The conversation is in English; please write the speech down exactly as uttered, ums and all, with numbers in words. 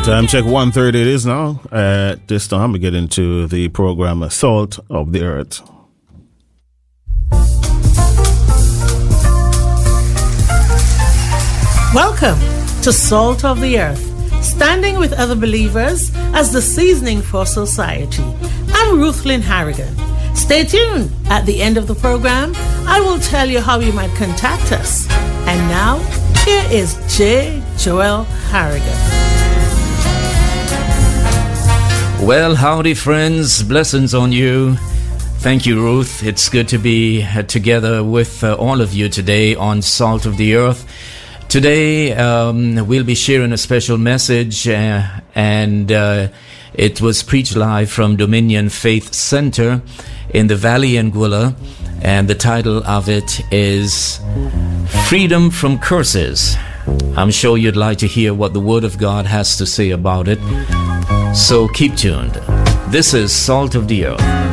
Time check one thirty it is now. At this time we get into the program Salt of the Earth. Welcome to Salt of the Earth, standing with other believers as the seasoning for society. I'm Ruth Lynn Harrigan. Stay tuned. At the end of the program, I will tell you how you might contact us. And now, here is J. Joel Harrigan. Well, howdy, friends. Blessings on you. Thank you, Ruth. It's good to be uh, together with uh, all of you today on Salt of the Earth. Today, um, we'll be sharing a special message, uh, and uh, it was preached live from Dominion Faith Center in the Valley Anguilla, and the title of it is Freedom from Curses. I'm sure you'd like to hear what the Word of God has to say about it, so keep tuned. This is Salt of the Earth.